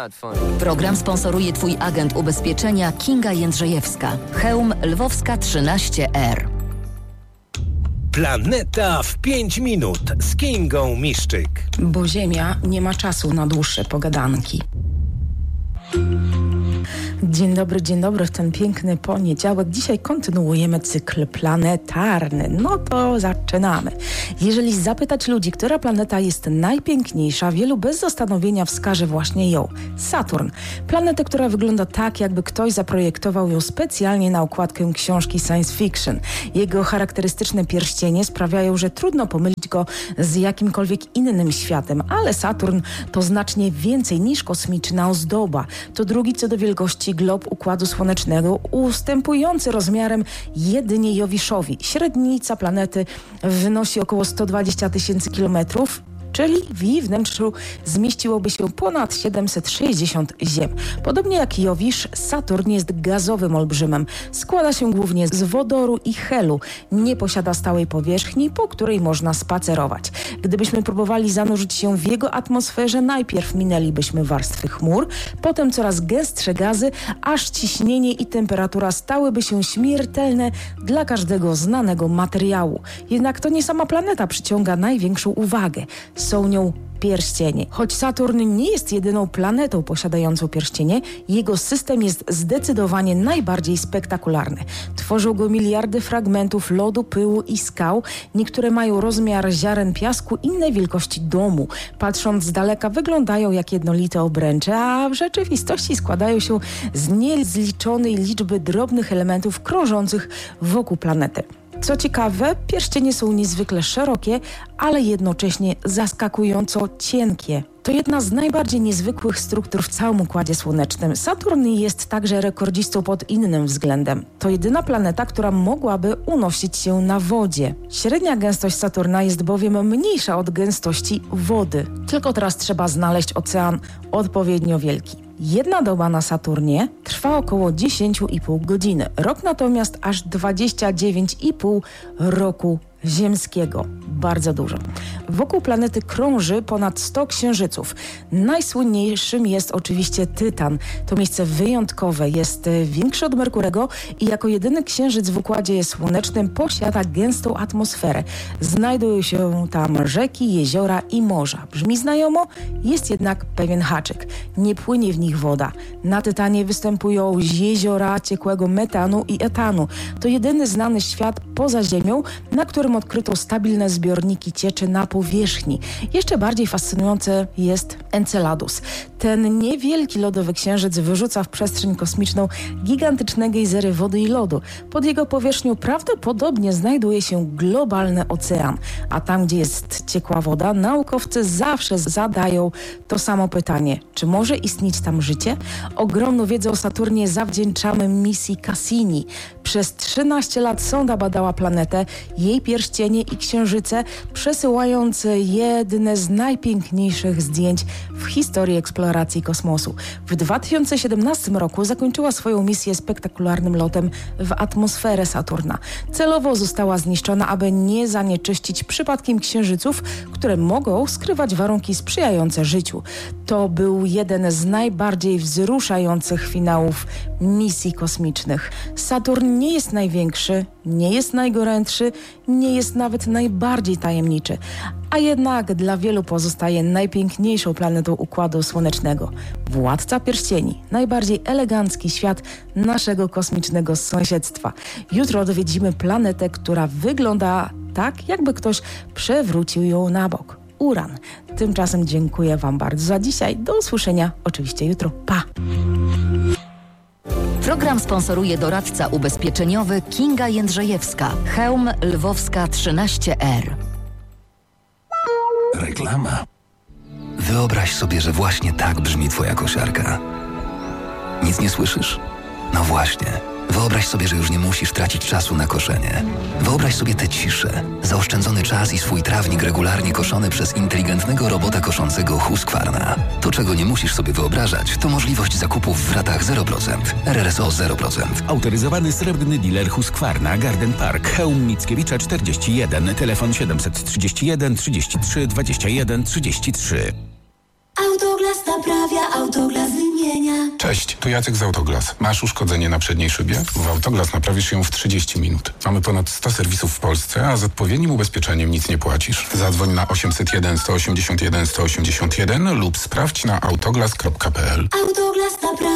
Program sponsoruje Twój agent ubezpieczenia Kinga Jędrzejewska. Chełm Lwowska 13R. Planeta w 5 minut z Kingą Miszczyk. Bo Ziemia nie ma czasu na dłuższe pogadanki. Dzień dobry w ten piękny poniedziałek. Dzisiaj kontynuujemy cykl planetarny. No to zaczynamy. Jeżeli zapytać ludzi, która planeta jest najpiękniejsza, wielu bez zastanowienia wskaże właśnie ją. Saturn. Planetę, która wygląda tak, jakby ktoś zaprojektował ją specjalnie na okładkę książki science fiction. Jego charakterystyczne pierścienie sprawiają, że trudno pomylić go z jakimkolwiek innym światem, ale Saturn to znacznie więcej niż kosmiczna ozdoba. To drugi co do wielkości glob Układu Słonecznego, ustępujący rozmiarem jedynie Jowiszowi. Średnica planety wynosi około 120 tysięcy kilometrów, czyli w jej wnętrzu zmieściłoby się ponad 760 Ziem. Podobnie jak Jowisz, Saturn jest gazowym olbrzymem. Składa się głównie z wodoru i helu. Nie posiada stałej powierzchni, po której można spacerować. Gdybyśmy próbowali zanurzyć się w jego atmosferze, najpierw minęlibyśmy warstwy chmur, potem coraz gęstsze gazy, aż ciśnienie i temperatura stałyby się śmiertelne dla każdego znanego materiału. Jednak to nie sama planeta przyciąga największą uwagę. Są nią pierścienie. Choć Saturn nie jest jedyną planetą posiadającą pierścienie, jego system jest zdecydowanie najbardziej spektakularny. Tworzą go miliardy fragmentów lodu, pyłu i skał. Niektóre mają rozmiar ziaren piasku, inne wielkości domu. Patrząc z daleka wyglądają jak jednolite obręcze, a w rzeczywistości składają się z niezliczonej liczby drobnych elementów krążących wokół planety. Co ciekawe, pierścienie są niezwykle szerokie, ale jednocześnie zaskakująco cienkie. To jedna z najbardziej niezwykłych struktur w całym Układzie Słonecznym. Saturn jest także rekordzistą pod innym względem. To jedyna planeta, która mogłaby unosić się na wodzie. Średnia gęstość Saturna jest bowiem mniejsza od gęstości wody. Tylko teraz trzeba znaleźć ocean odpowiednio wielki. Jedna doba na Saturnie trwa około 10,5 godziny. Rok natomiast aż 29,5 roku ziemskiego. Bardzo dużo. Wokół planety krąży ponad 100 księżyców. Najsłynniejszym jest oczywiście Tytan. To miejsce wyjątkowe, jest większe od Merkurego i jako jedyny księżyc w Układzie Słonecznym posiada gęstą atmosferę. Znajdują się tam rzeki, jeziora i morza. Brzmi znajomo? Jest jednak pewien haczyk. Nie płynie w nich woda. Na Tytanie występują jeziora ciekłego metanu i etanu. To jedyny znany świat poza Ziemią, na którym odkryto stabilne zbiorniki cieczy na powierzchni. Jeszcze bardziej fascynujące jest Enceladus. Ten niewielki lodowy księżyc wyrzuca w przestrzeń kosmiczną gigantyczne gejzery wody i lodu. Pod jego powierzchnią prawdopodobnie znajduje się globalny ocean. A tam, gdzie jest ciekła woda, naukowcy zawsze zadają to samo pytanie. Czy może istnieć tam życie? Ogromną wiedzę o Saturnie zawdzięczamy misji Cassini. Przez 13 lat sonda badała planetę, jej pierścienie i księżyce, przesyłając jedne z najpiękniejszych zdjęć w historii eksploracji kosmosu. W 2017 roku zakończyła swoją misję spektakularnym lotem w atmosferę Saturna. Celowo została zniszczona, aby nie zanieczyścić przypadkiem księżyców, które mogą skrywać warunki sprzyjające życiu. To był jeden z najbardziej wzruszających finałów misji kosmicznych. Saturn nie jest największy, nie jest najgorętszy, nie jest nawet najbardziej tajemniczy, a jednak dla wielu pozostaje najpiękniejszą planetą Układu Słonecznego. Władca pierścieni, najbardziej elegancki świat naszego kosmicznego sąsiedztwa. Jutro odwiedzimy planetę, która wygląda tak, jakby ktoś przewrócił ją na bok. Uran. Tymczasem dziękuję Wam bardzo za dzisiaj. Do usłyszenia oczywiście jutro. Pa! Program sponsoruje doradca ubezpieczeniowy Kinga Jędrzejewska. Chełm Lwowska 13R. Reklama. Wyobraź sobie, że właśnie tak brzmi twoja kosiarka. Nic nie słyszysz? No właśnie. Wyobraź sobie, że już nie musisz tracić czasu na koszenie. Wyobraź sobie tę ciszę, zaoszczędzony czas i swój trawnik regularnie koszony przez inteligentnego robota koszącego Husqvarna. To, czego nie musisz sobie wyobrażać, to możliwość zakupów w ratach 0%. RRSO 0%. Autoryzowany srebrny dealer Husqvarna, Garden Park, Chełm Mickiewicza 41, telefon 731 33 21 33. Autoglass naprawia, Autoglas wymienia. Cześć, tu Jacek z Autoglas. Masz uszkodzenie na przedniej szybie? W Autoglas naprawisz ją w 30 minut. Mamy ponad 100 serwisów w Polsce, a z odpowiednim ubezpieczeniem nic nie płacisz. Zadzwoń na 801 181 181 lub sprawdź na autoglas.pl. Autoglas naprawia.